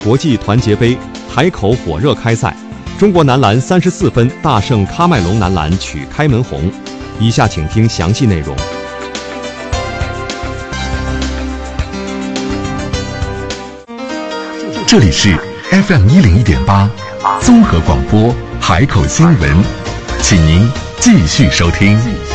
国际团结杯海口火热开赛，中国男篮34分大胜喀麦隆男篮取开门红。以下请听详细内容。 这里是 FM101.8综合广播海口新闻，请您继续收听。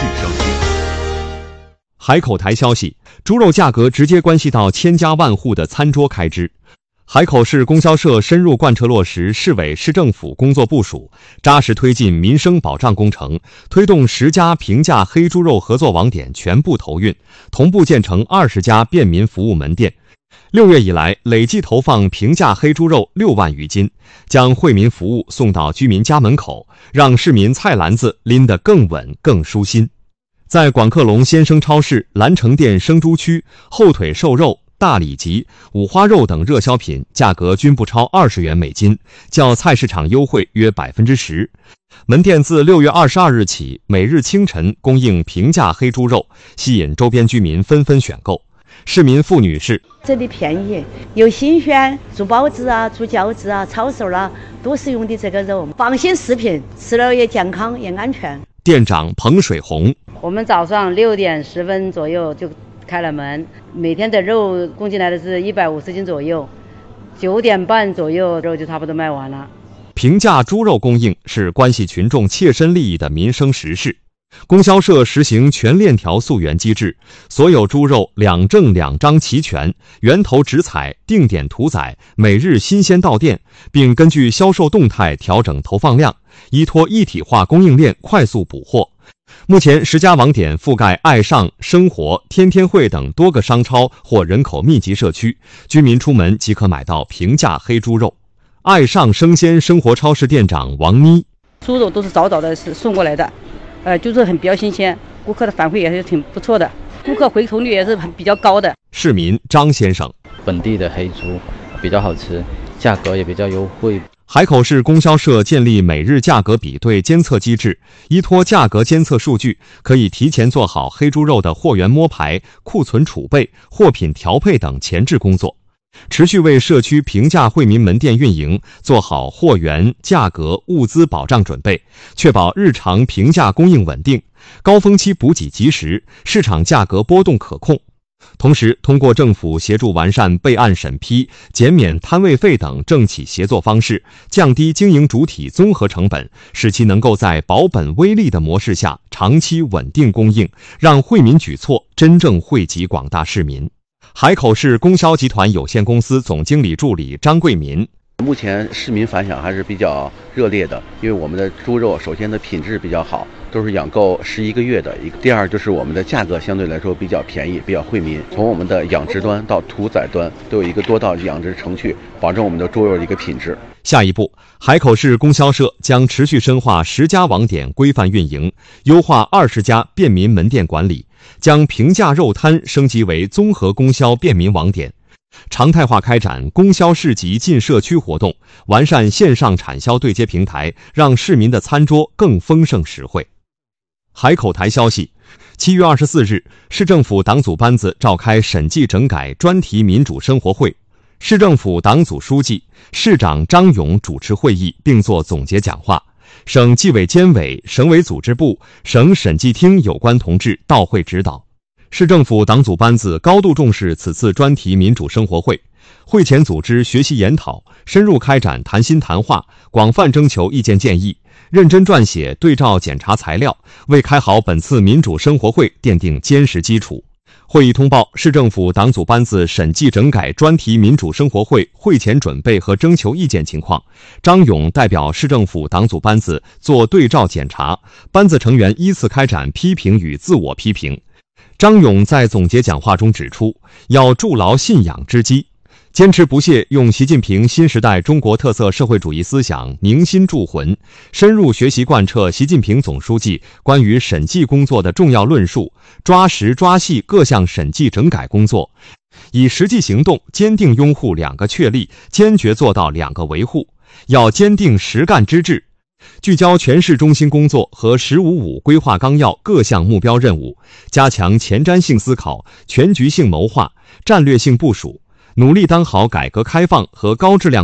海口台消息，猪肉价格直接关系到千家万户的餐桌开支。海口市供销社深入贯彻落实市委市政府工作部署，扎实推进民生保障工程，推动10家平价黑猪肉合作网点全部投运，同步建成20家便民服务门店。6月以来，累计投放平价黑猪肉6万余斤，将惠民服务送到居民家门口，让市民菜篮子拎得更稳更舒心。在广客隆鲜生超市蓝城店生猪区，后腿瘦肉、大里脊、五花肉等热销品价格均不超20元每斤，较菜市场优惠约10%。门店自6月22日起，每日清晨供应平价黑猪肉，吸引周边居民纷纷选购。市民付女士： 这里便宜又新鲜，做包子啊、做饺子啊、炒寿啊，都是用的这个肉，放心食品，吃了也健康也安全。 店长彭水红： 我们早上6点10分左右就开了门，每天的肉供进来的是150斤左右，9点半左右肉就差不多卖完了。 平价猪肉供应是关系群众切身利益的民生实事。供销社实行全链条溯源机制，所有猪肉2证2章齐全，源头直采，定点屠宰，每日新鲜到店，并根据销售动态调整投放量，依托一体化供应链快速补货。目前10家网点覆盖爱上、生活、天天汇等多个商超或人口密集社区，居民出门即可买到平价黑猪肉。爱上生鲜生活超市店长王妮： 猪肉都是早早的送过来的，就是比较新鲜，顾客的反馈也是挺不错的，顾客回头率也是比较高的。 市民张先生： 本地的黑猪比较好吃，价格也比较优惠。 海口市供销社建立每日价格比对监测机制，依托价格监测数据，可以提前做好黑猪肉的货源摸排、库存储备、货品调配等前置工作，持续为社区平价惠民门店运营做好货源、价格、物资保障准备，确保日常平价供应稳定，高峰期补给及时，市场价格波动可控。同时，通过政府协助完善备案审批、减免摊位费等政企协作方式，降低经营主体综合成本，使其能够在保本微利的模式下长期稳定供应，让惠民举措真正惠及广大市民。海口市供销集团有限公司总经理助理张贵民： 目前市民反响还是比较热烈的，因为我们的猪肉首先的品质比较好，都是养够11个月的一个。第二就是我们的价格相对来说比较便宜，比较惠民。从我们的养殖端到屠宰端都有一个多道养殖程序，保证我们的猪肉的一个品质。 下一步，海口市供销社将持续深化10家网点规范运营，优化20家便民门店管理，将平价肉摊升级为综合供销便民网点，常态化开展供销市集进社区活动，完善线上产销对接平台，让市民的餐桌更丰盛实惠。海口台消息，7月24日，市政府党组班子召开审计整改专题民主生活会，市政府党组书记、市长张勇主持会议并作总结讲话，省纪委监委、省委组织部、省审计厅有关同志到会指导。市政府党组班子高度重视此次专题民主生活会，会前组织学习研讨，深入开展谈心谈话，广泛征求意见建议，认真撰写对照检查材料，为开好本次民主生活会奠定坚实基础。会议通报市政府党组班子审计整改专题民主生活会会前准备和征求意见情况，张勇代表市政府党组班子做对照检查，班子成员依次开展批评与自我批评。张勇在总结讲话中指出，要筑牢信仰之基，坚持不懈用习近平新时代中国特色社会主义思想凝心铸魂，深入学习贯彻习近平总书记关于审计工作的重要论述，抓实抓细各项审计整改工作，以实际行动坚定拥护2个确立，坚决做到2个维护，要坚定实干之志，聚焦全市中心工作和“15+5”规划纲要各项目标任务，加强前瞻性思考、全局性谋划、战略性部署，努力当好改革开放和高质量